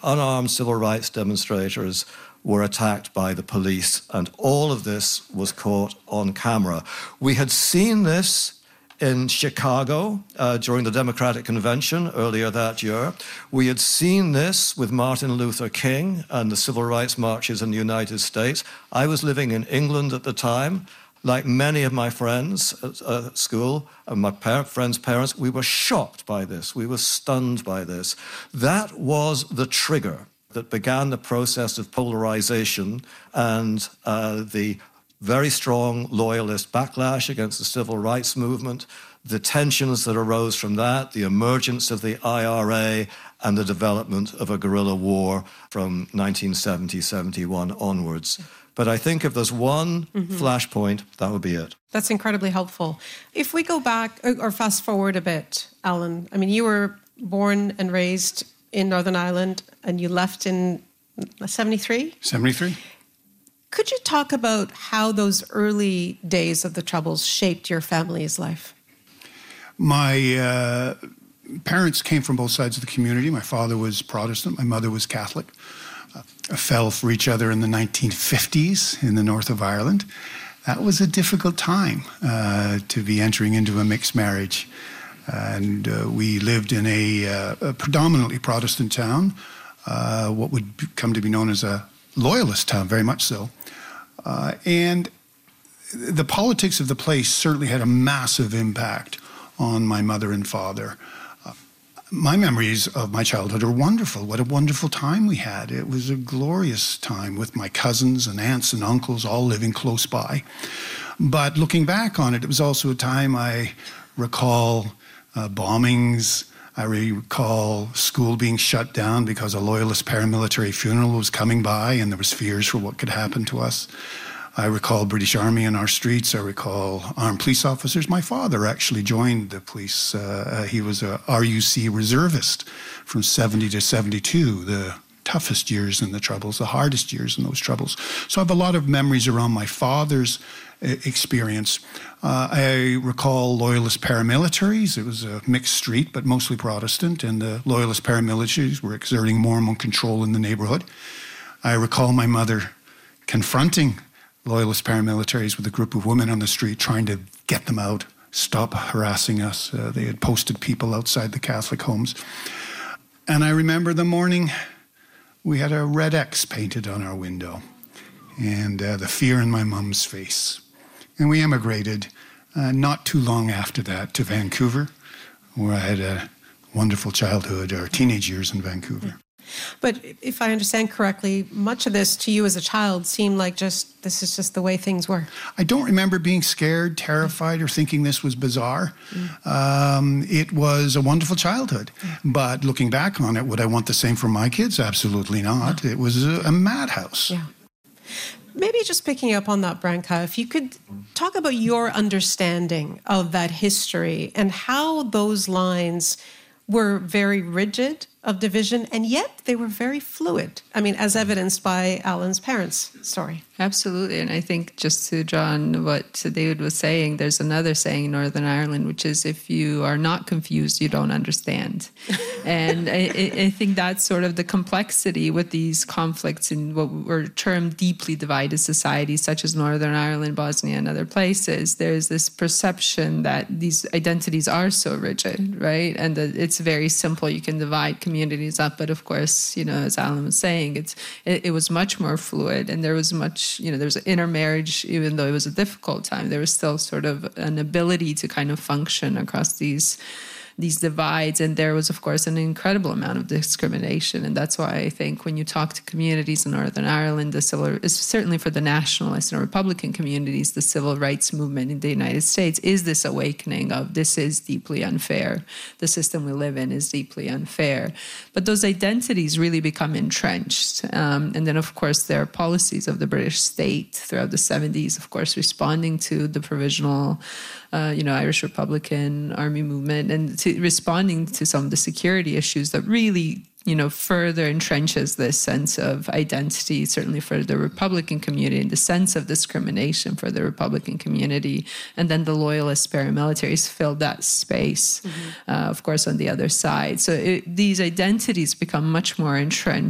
unarmed civil rights demonstrators were attacked by the police, and all of this was caught on camera. We had seen this in Chicago during the Democratic Convention earlier that year. We had seen this with Martin Luther King and the civil rights marches in the United States. I was living in England at the time. Like many of my friends at school and my friends' parents, we were shocked by this. We were stunned by this. That was the trigger that began the process of polarization and the very strong loyalist backlash against the civil rights movement, the tensions that arose from that, the emergence of the IRA, and the development of a guerrilla war from 1970-71 onwards. But I think if there's one flashpoint, that would be it. That's incredibly helpful. If we go back or fast forward a bit, Alan, I mean, you were born and raised in Northern Ireland and you left in 73? 73. Could you talk about how those early days of the Troubles shaped your family's life? My parents came from both sides of the community. My father was Protestant. My mother was Catholic. Fell for each other in the 1950s in the north of Ireland. That was a difficult time to be entering into a mixed marriage. And we lived in a predominantly Protestant town, what would come to be known as a loyalist town, very much so. And the politics of the place certainly had a massive impact on my mother and father. My memories of my childhood are wonderful. What a wonderful time we had. It was a glorious time with my cousins and aunts and uncles all living close by. But looking back on it, it was also a time I recall bombings. I recall school being shut down because a loyalist paramilitary funeral was coming by and there was fears for what could happen to us. I recall British Army in our streets. I recall armed police officers. My father actually joined the police. He was a RUC reservist from 70 to 72, the toughest years in the Troubles, the hardest years in those Troubles. So I have a lot of memories around my father's experience. I recall loyalist paramilitaries. It was a mixed street, but mostly Protestant, and the loyalist paramilitaries were exerting more and more control in the neighborhood. I recall my mother confronting loyalist paramilitaries with a group of women on the street, trying to get them out, stop harassing us. They had posted people outside the Catholic homes. And I remember the morning we had a red X painted on our window and the fear in my mum's face. And we emigrated not too long after that to Vancouver, where I had a wonderful childhood or teenage years in Vancouver. But if I understand correctly, much of this to you as a child seemed like this is just the way things were. I don't remember being scared, terrified, or thinking this was bizarre. It was a wonderful childhood. But looking back on it, would I want the same for my kids? Absolutely not. No. It was a madhouse. Yeah. Maybe just picking up on that, Branka, if you could talk about your understanding of that history and how those lines were very rigid of division, and yet they were very fluid. I mean, as evidenced by Alan's parents' story. Absolutely. And I think just to draw on what David was saying, there's another saying in Northern Ireland, which is if you are not confused, you don't understand. And I think that's sort of the complexity with these conflicts in what were termed deeply divided societies, such as Northern Ireland, Bosnia, and other places. There's this perception that these identities are so rigid, right? And that it's very simple. You can divide communities up. But of course, as Alan was saying, it was much more fluid, and there was much, there was an intermarriage, even though it was a difficult time. There was still sort of an ability to kind of function across these divides. And there was, of course, an incredible amount of discrimination. And that's why I think when you talk to communities in Northern Ireland, certainly for the nationalist and Republican communities, the civil rights movement in the United States is this awakening of this is deeply unfair. The system we live in is deeply unfair. But those identities really become entrenched. And then, of course, there are policies of the British state throughout the 70s, of course, responding to the provisional Irish Republican Army movement and responding to some of the security issues that really, further entrenches this sense of identity, certainly for the Republican community, the sense of discrimination for the Republican community. And then the loyalist paramilitaries filled that space, of course, on the other side. So these identities become much more entrenched